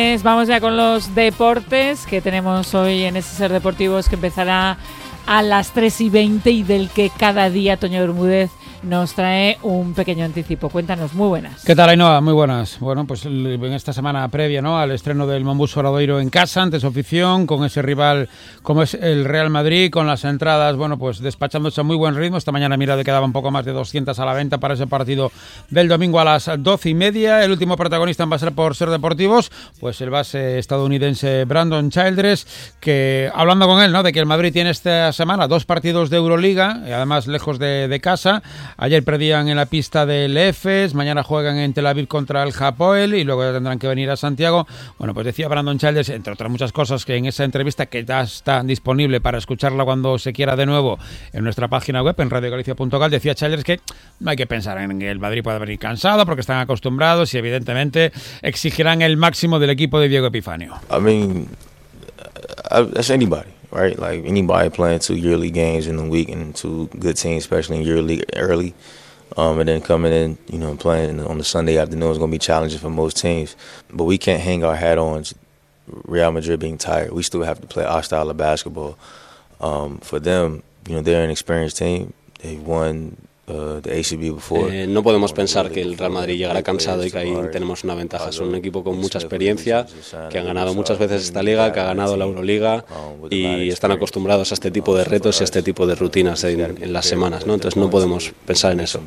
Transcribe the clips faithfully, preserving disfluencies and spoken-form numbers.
Vamos ya con los deportes que tenemos hoy en ese Ser Deportivos, que empezará a las tres y veinte y del que cada día Toño Bermúdez nos trae un pequeño anticipo. Cuéntanos, muy buenas. ¿Qué tal, Ainhoa? Muy buenas. Bueno, pues en esta semana previa, ¿no?, al estreno del Mombús Obradoiro en casa, ante su afición, con ese rival como es el Real Madrid, con las entradas, bueno, pues despachándose a muy buen ritmo. Esta mañana, mira, que quedaba un poco más de doscientas a la venta para ese partido del domingo a las doce y media. El último protagonista va a ser, por Ser Deportivos, pues el base estadounidense Brandon Childress, que hablando con él, ¿no?, de que el Madrid tiene esta semana dos partidos de Euroliga, y además lejos de, de casa. Ayer perdían en la pista del Efes, mañana juegan en Tel Aviv contra el Hapoel y luego tendrán que venir a Santiago. Bueno, pues decía Brandon Childress, entre otras muchas cosas, que en esa entrevista, que ya está disponible para escucharla cuando se quiera de nuevo en nuestra página web, en radio galicia punto gal, decía Childress que no hay que pensar en que el Madrid pueda venir cansado porque están acostumbrados y evidentemente exigirán el máximo del equipo de Diego Epifanio. I mean, that's anybody. Right, like anybody playing two EuroLeague games in a week and two good teams, especially in EuroLeague early, um, and then coming in, you know, playing on the Sunday afternoon is going to be challenging for most teams. But we can't hang our hat on Real Madrid being tired. We still have to play our style of basketball. Um, for them, you know, they're an experienced team. They've won uh, the A C B before. Eh, no podemos pensar que el Real Madrid llegará cansado y que ahí tenemos una ventaja. Son un equipo con mucha experiencia, que han ganado muchas veces esta liga, que ha ganado la Euroliga y están acostumbrados a este tipo de retos y a este tipo de rutinas en, en las semanas, ¿no? Entonces no podemos pensar en eso.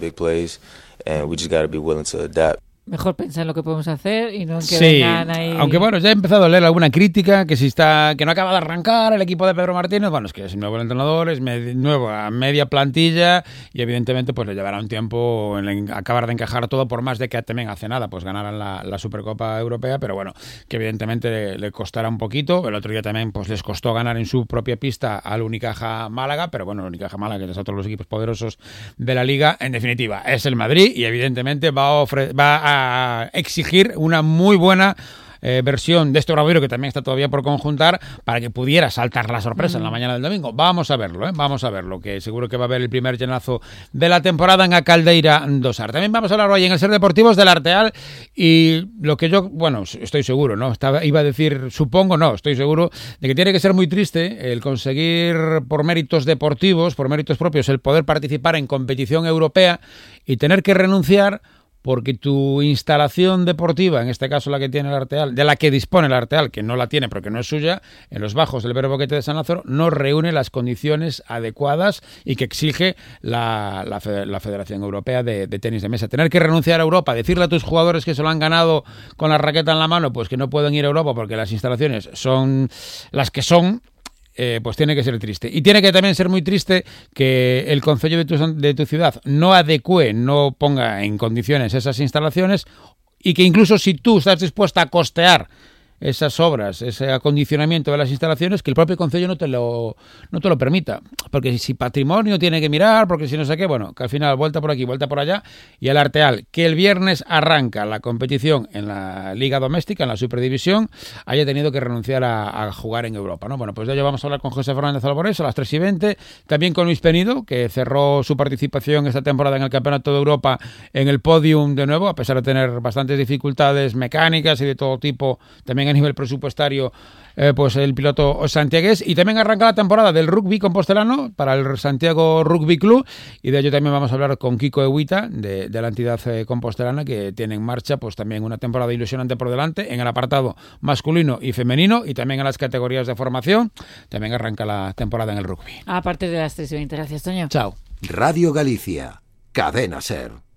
Mejor pensar en lo que podemos hacer y no en que sí, vengan ahí. Aunque bueno, ya he empezado a leer alguna crítica que si está que no acaba de arrancar el equipo de Pedro Martínez. Bueno, es que es nuevo el entrenador, es med- nuevo a media plantilla y evidentemente pues le llevará un tiempo en en acabar de encajar todo, por más de que también hace nada pues ganaran la, la Supercopa Europea, pero bueno, que evidentemente le, le costará un poquito. El otro día también pues les costó ganar en su propia pista al Unicaja Málaga, pero bueno, el Unicaja Málaga, que es otro de los equipos poderosos de la liga, en definitiva es el Madrid y evidentemente va a, ofre- va a a exigir una muy buena eh, versión de este Obradoiro, que también está todavía por conjuntar, para que pudiera saltar la sorpresa mm. en la mañana del domingo. Vamos a verlo, ¿eh? Vamos a verlo, que seguro que va a haber el primer llenazo de la temporada en a Caldeira Dosar. También vamos a hablar hoy en el Ser Deportivos del Arteal y lo que yo, bueno, estoy seguro, ¿no? Estaba, iba a decir, supongo, no, estoy seguro de que tiene que ser muy triste el conseguir por méritos deportivos, por méritos propios, el poder participar en competición europea y tener que renunciar porque tu instalación deportiva, en este caso la que tiene el Arteal, de la que dispone el Arteal, que no la tiene porque no es suya, en los bajos del Vero Boquete de San Lázaro, no reúne las condiciones adecuadas y que exige la, la, la Federación Europea de, de Tenis de Mesa. Tener que renunciar a Europa, decirle a tus jugadores que se lo han ganado con la raqueta en la mano, pues que no pueden ir a Europa porque las instalaciones son las que son, Eh, pues tiene que ser triste. Y tiene que también ser muy triste que el concello de tu, de tu ciudad no adecue, no ponga en condiciones esas instalaciones y que incluso si tú estás dispuesta a costear esas obras, ese acondicionamiento de las instalaciones, que el propio concello no te lo no te lo permita, porque si patrimonio tiene que mirar, porque si no sé qué, bueno, que al final vuelta por aquí, vuelta por allá, y el Arteal, que el viernes arranca la competición en la Liga Doméstica, en la Superdivisión, haya tenido que renunciar a, a jugar en Europa, ¿no? Bueno, pues de ello vamos a hablar con José Fernández Alvarez a las tres y veinte, también con Luis Penido, que cerró su participación esta temporada en el Campeonato de Europa en el podium de nuevo, a pesar de tener bastantes dificultades mecánicas y de todo tipo, también en nivel presupuestario, eh, pues el piloto santiagués. Y también arranca la temporada del rugby compostelano para el Santiago Rugby Club, y de ello también vamos a hablar con Kiko Eguita de, de la entidad eh, compostelana, que tiene en marcha pues también una temporada ilusionante por delante en el apartado masculino y femenino, y también en las categorías de formación. También arranca la temporada en el rugby. A partir de las tres y veinte. Gracias, Toño. Chao. Radio Galicia, Cadena Ser.